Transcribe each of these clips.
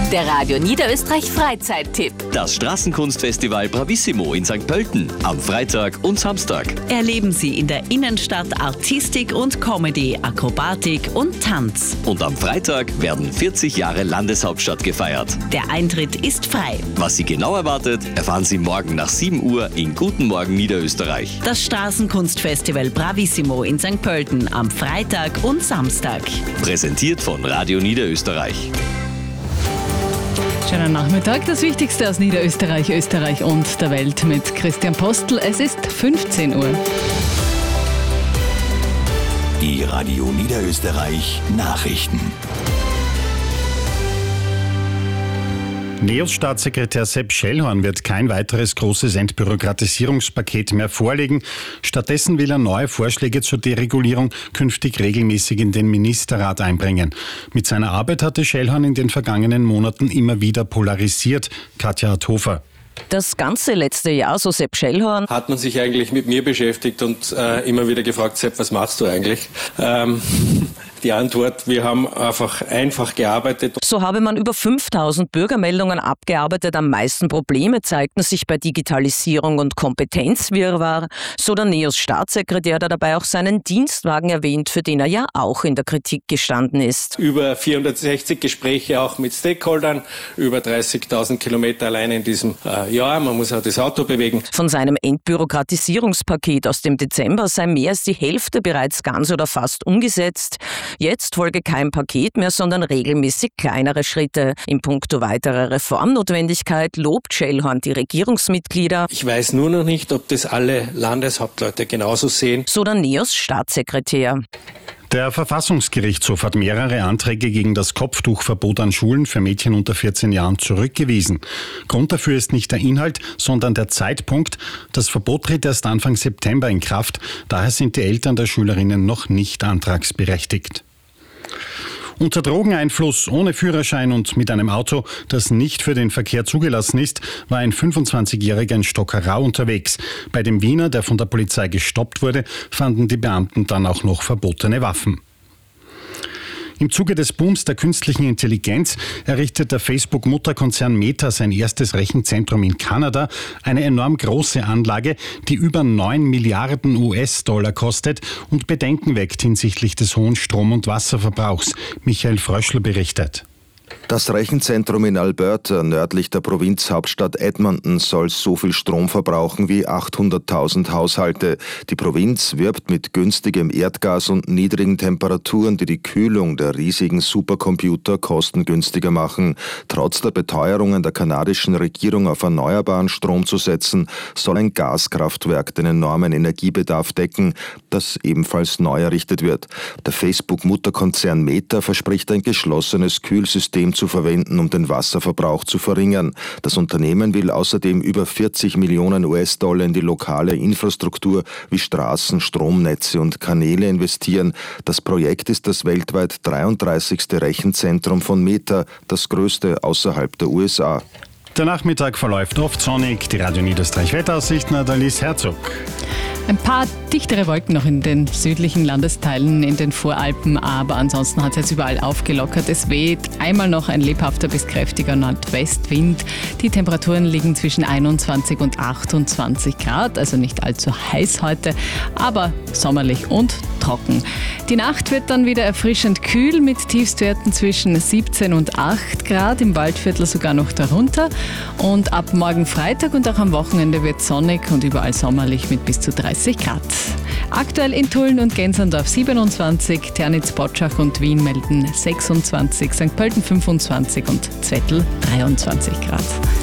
Der Radio Niederösterreich Freizeittipp. Das Straßenkunstfestival Bravissimo in St. Pölten am Freitag und Samstag. Erleben Sie in der Innenstadt Artistik und Comedy, Akrobatik und Tanz. Und am Freitag werden 40 Jahre Landeshauptstadt gefeiert. Der Eintritt ist frei. Was Sie genau erwartet, erfahren Sie morgen nach 7 Uhr in Guten Morgen Niederösterreich. Das Straßenkunstfestival Bravissimo in St. Pölten am Freitag und Samstag. Präsentiert von Radio Niederösterreich. Schönen Nachmittag, das Wichtigste aus Niederösterreich, Österreich und der Welt mit Christian Postel. Es ist 15 Uhr. Die Radio Niederösterreich Nachrichten. NEOS-Staatssekretär Sepp Schellhorn wird kein weiteres großes Entbürokratisierungspaket mehr vorlegen. Stattdessen will er neue Vorschläge zur Deregulierung künftig regelmäßig in den Ministerrat einbringen. Mit seiner Arbeit hatte Schellhorn in den vergangenen Monaten immer wieder polarisiert. Katja Harthofer. Das ganze letzte Jahr, so Sepp Schellhorn, hat man sich eigentlich mit mir beschäftigt und immer wieder gefragt, Sepp, was machst du eigentlich? Die Antwort, wir haben einfach gearbeitet. So habe man über 5000 Bürgermeldungen abgearbeitet. Am meisten Probleme zeigten sich bei Digitalisierung und Kompetenzwirrwarr. So der NEOS-Staatssekretär, der dabei auch seinen Dienstwagen erwähnt, für den er ja auch in der Kritik gestanden ist. Über 460 Gespräche auch mit Stakeholdern, über 30.000 Kilometer allein in diesem Jahr. Man muss auch das Auto bewegen. Von seinem Entbürokratisierungspaket aus dem Dezember sei mehr als die Hälfte bereits ganz oder fast umgesetzt. Jetzt folge kein Paket mehr, sondern regelmäßig kleinere Schritte. In puncto weiterer Reformnotwendigkeit lobt Schellhorn die Regierungsmitglieder. Ich weiß nur noch nicht, ob das alle Landeshauptleute genauso sehen. So der NEOS-Staatssekretär. Der Verfassungsgerichtshof hat mehrere Anträge gegen das Kopftuchverbot an Schulen für Mädchen unter 14 Jahren zurückgewiesen. Grund dafür ist nicht der Inhalt, sondern der Zeitpunkt. Das Verbot tritt erst Anfang September in Kraft. Daher sind die Eltern der Schülerinnen noch nicht antragsberechtigt. Unter Drogeneinfluss, ohne Führerschein und mit einem Auto, das nicht für den Verkehr zugelassen ist, war ein 25-Jähriger in Stockerau unterwegs. Bei dem Wiener, der von der Polizei gestoppt wurde, fanden die Beamten dann auch noch verbotene Waffen. Im Zuge des Booms der künstlichen Intelligenz errichtet der Facebook-Mutterkonzern Meta sein erstes Rechenzentrum in Kanada, eine enorm große Anlage, die über 9 Milliarden US-Dollar kostet und Bedenken weckt hinsichtlich des hohen Strom- und Wasserverbrauchs. Michael Fröschl berichtet. Das Rechenzentrum in Alberta, nördlich der Provinzhauptstadt Edmonton, soll so viel Strom verbrauchen wie 800.000 Haushalte. Die Provinz wirbt mit günstigem Erdgas und niedrigen Temperaturen, die die Kühlung der riesigen Supercomputer kostengünstiger machen. Trotz der Beteuerungen der kanadischen Regierung auf erneuerbaren Strom zu setzen, soll ein Gaskraftwerk den enormen Energiebedarf decken, das ebenfalls neu errichtet wird. Der Facebook-Mutterkonzern Meta verspricht ein geschlossenes Kühlsystem zu verwenden, um den Wasserverbrauch zu verringern. Das Unternehmen will außerdem über 40 Millionen US-Dollar in die lokale Infrastruktur wie Straßen, Stromnetze und Kanäle investieren. Das Projekt ist das weltweit 33. Rechenzentrum von Meta, das größte außerhalb der USA. Der Nachmittag verläuft oft sonnig. Die Radio Niederösterreich Wetteraussichten hat Alice Herzog. Ein paar dichtere Wolken noch in den südlichen Landesteilen, in den Voralpen, aber ansonsten hat es jetzt überall aufgelockert. Es weht einmal noch ein lebhafter bis kräftiger Nordwestwind. Die Temperaturen liegen zwischen 21 und 28 Grad, also nicht allzu heiß heute, aber sommerlich und trocken. Die Nacht wird dann wieder erfrischend kühl mit Tiefstwerten zwischen 17 und 8 Grad, im Waldviertel sogar noch darunter. Und ab morgen Freitag und auch am Wochenende wird sonnig und überall sommerlich mit bis zu 30 Grad. Aktuell in Tulln und Gänserndorf 27, Ternitz, Botschach und Wien melden 26, St. Pölten 25 und Zwettl 23 Grad.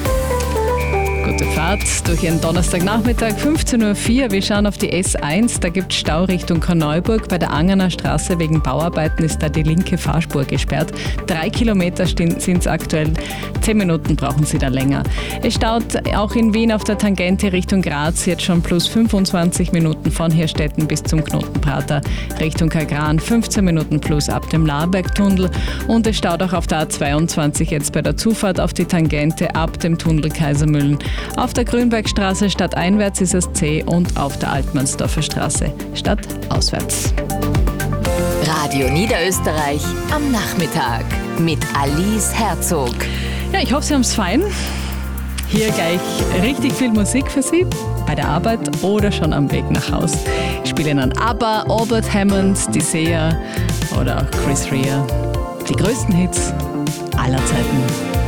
Gute Fahrt durch Ihren Donnerstagnachmittag, 15.04 Uhr. Wir schauen auf die S1. Da gibt es Stau Richtung Korneuburg. Bei der Angerner Straße wegen Bauarbeiten ist da die linke Fahrspur gesperrt. 3 Kilometer sind es aktuell. 10 Minuten brauchen Sie da länger. Es staut auch in Wien auf der Tangente Richtung Graz. Jetzt schon plus 25 Minuten von Hirstetten bis zum Knotenprater. Richtung Kagran 15 Minuten plus ab dem Laarbergtunnel. Und es staut auch auf der A22 jetzt bei der Zufahrt auf die Tangente ab dem Tunnel Kaisermühlen. Auf der Grünbergstraße stadteinwärts ist es zäh und auf der Altmannsdorfer Straße stadtauswärts. Radio Niederösterreich am Nachmittag mit Alice Herzog. Ja, ich hoffe, Sie haben es fein. Hier gleich richtig viel Musik für Sie, bei der Arbeit oder schon am Weg nach Haus. Ich spiele Ihnen ABBA, Albert Hammond, die Seher oder Chris Rea. Die größten Hits aller Zeiten.